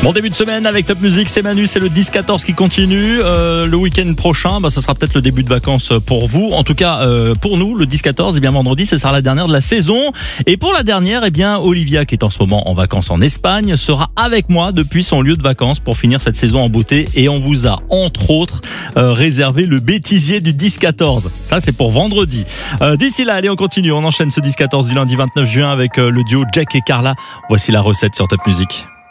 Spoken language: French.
Bon début de semaine avec Top Music, c'est Manu, c'est le 10-14 qui continue. Le week-end prochain, ça sera peut-être le début de vacances pour vous. En tout cas, pour nous, le 10-14, vendredi, ce sera la dernière de la saison. Et pour la dernière, Olivia, qui est en ce moment en vacances en Espagne, sera avec moi depuis son lieu de vacances pour finir cette saison en beauté. Et on vous a, entre autres, réservé le bêtisier du 10-14. Ça, c'est pour vendredi. D'ici là, allez, on continue. On enchaîne ce 10-14 du lundi 29 juin avec le duo Jack et Carla. Voici la recette sur Top Music.